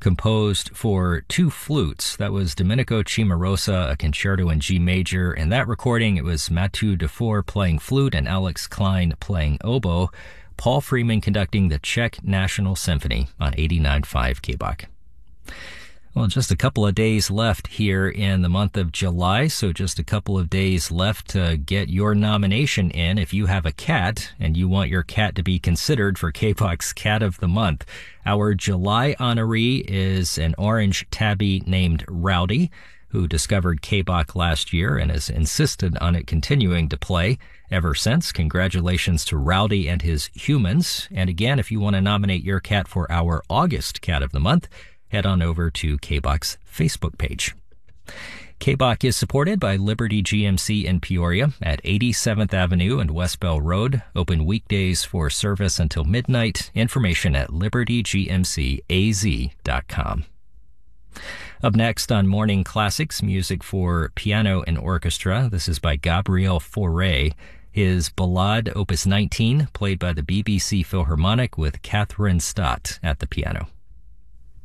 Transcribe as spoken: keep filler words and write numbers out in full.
composed for two flutes. That was Domenico Cimarosa, a concerto in G major. In that recording, it was Mathieu Dufour playing flute and Alex Klein playing oboe. Paul Freeman conducting the Czech National Symphony on eighty-nine point five K B O C. Well, just a couple of days left here in the month of July, so just a couple of days left to get your nomination in if you have a cat and you want your cat to be considered for K B O C's Cat of the Month. Our July honoree is an orange tabby named Rowdy, who discovered K B O C last year and has insisted on it continuing to play ever since. Congratulations to Rowdy and his humans. And again, if you want to nominate your cat for our August Cat of the Month, head on over to K B O C's Facebook page. K B O C is supported by Liberty G M C in Peoria at eighty-seventh Avenue and West Bell Road. Open weekdays for service until midnight. Information at liberty g m c a z dot com. Up next on Morning Classics, music for piano and orchestra. This is by Gabriel Fauré. His Ballade Opus nineteen, played by the B B C Philharmonic with Catherine Stott at the piano.